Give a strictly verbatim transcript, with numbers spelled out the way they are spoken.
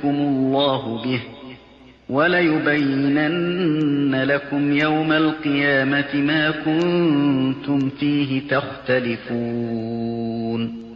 يُنَبِّئُكُمُ اللَّهُ بِهِ وَلَيُبَيِّنَنَّ لَكُمْ يَوْمَ الْقِيَامَةِ مَا كُنتُمْ فِيهِ تَخْتَلِفُونَ